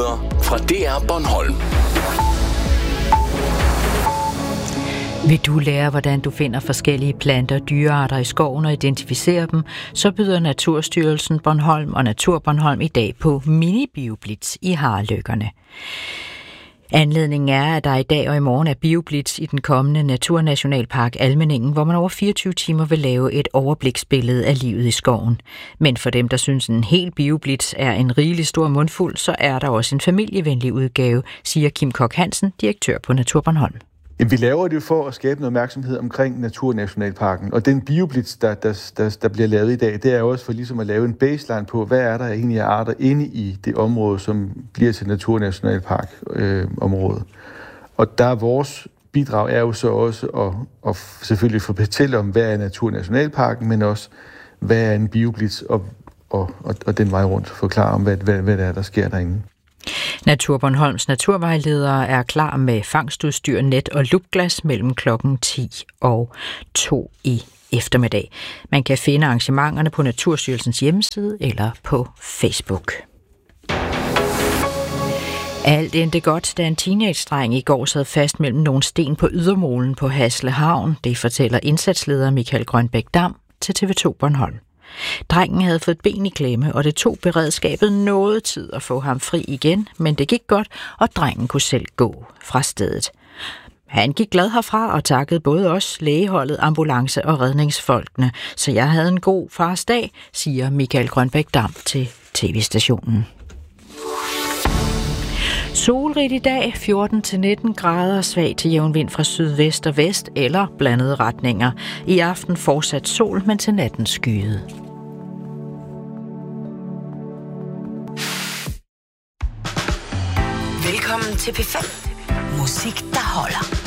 Nyheder fra DR Bornholm. Vil du lære, hvordan du finder forskellige planter og dyrearter i skoven og identificerer dem, så byder Naturstyrelsen Bornholm og Natur Bornholm i dag på mini-bioblitz i Harløkkerne. Anledningen er, at der i dag og i morgen er bioblitz i den kommende Naturnationalpark Almindingen, hvor man over 24 timer vil lave et overbliksbillede af livet i skoven. Men for dem, der synes en hel bioblitz er en rigelig stor mundfuld, så er der også en familievenlig udgave, siger Kim Kok Hansen, direktør på Natur Bornholm. Vi laver det for at skabe noget opmærksomhed omkring Naturnationalparken, og den bioblitz, der bliver lavet i dag, det er også for ligesom at lave en baseline på, hvad er der egentlig af arter inde i det område, som bliver til Naturnationalpark-området. Og der er vores bidrag er jo så også at selvfølgelig fortælle om, hvad er Naturnationalparken, men også, hvad er en bioblitz, og den vej rundt forklare om, hvad det er, der sker derinde. Natur Bornholms naturvejledere er klar med fangstudstyr, net og lupglas mellem klokken 10 og 2 i eftermiddag. Man kan finde arrangementerne på Naturstyrelsens hjemmeside eller på Facebook. Alt endte godt, da en teenage-dreng i går sad fast mellem nogle sten på ydermolen på Hasle Havn. Det fortæller indsatsleder Michael Grønbæk Dam til TV2 Bornholm. Drengen havde fået ben i klemme, og det tog beredskabet noget tid at få ham fri igen, men det gik godt, og drengen kunne selv gå fra stedet. Han gik glad herfra og takkede både os, lægeholdet, ambulance og redningsfolkene, så jeg havde en god fars dag, siger Michael Grønbæk Dam til tv-stationen. Solrigt i dag, 14-19 grader, svag til jævn vind fra sydvest og vest eller blandede retninger. I aften fortsat sol, men til natten skyet. Velkommen til P5. Musik, der holder.